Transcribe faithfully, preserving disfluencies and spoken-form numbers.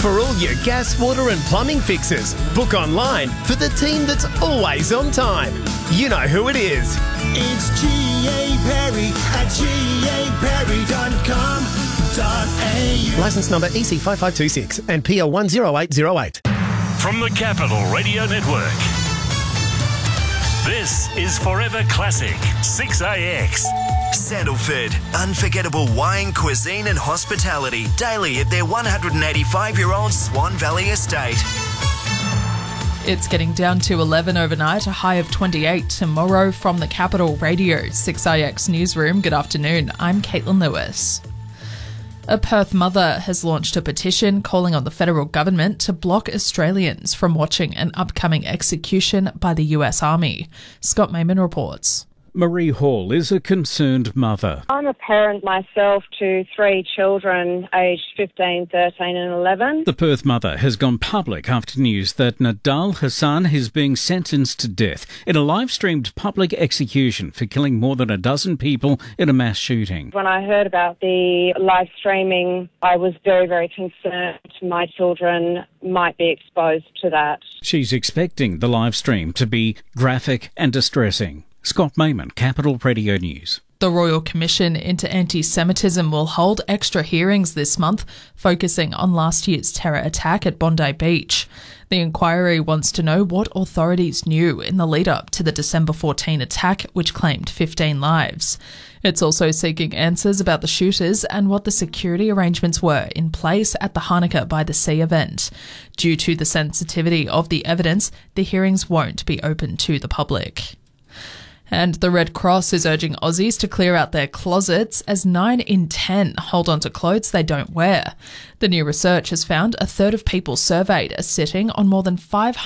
For all your gas, water and plumbing fixes, book online for the team that's always on time. You know who it is. It's G A Perry at G A Perry dot com dot A U. Licence number E C five five two six and P L one zero eight zero eight. From the Capital Radio Network, this is Forever Classic six A X. Sandalford, unforgettable wine, cuisine and hospitality daily at their one hundred eighty-five-year-old Swan Valley estate. It's getting down to eleven overnight, a high of twenty-eight tomorrow. From the Capital Radio six A X newsroom, good afternoon, I'm Caitlin Lewis. A Perth mother has launched a petition calling on the federal government to block Australians from watching an upcoming execution by the U S Army. Scott Mayman reports. Marie Hall is a concerned mother. I'm a parent myself to three children aged fifteen, thirteen and eleven. The Perth mother has gone public after news that Nadal Hassan is being sentenced to death in a live-streamed public execution for killing more than a dozen people in a mass shooting. When I heard about the live streaming, I was very, very concerned my children might be exposed to that. She's expecting the live stream to be graphic and distressing. Scott Mayman, Capital Radio News. The Royal Commission into Anti-Semitism will hold extra hearings this month, focusing on last year's terror attack at Bondi Beach. The inquiry wants to know what authorities knew in the lead-up to the December fourteenth attack, which claimed fifteen lives. It's also seeking answers about the shooters and what the security arrangements were in place at the Hanukkah by the Sea event. Due to the sensitivity of the evidence, the hearings won't be open to the public. And the Red Cross is urging Aussies to clear out their closets as nine in ten hold on to clothes they don't wear. The new research has found a third of people surveyed are sitting on more than five hundred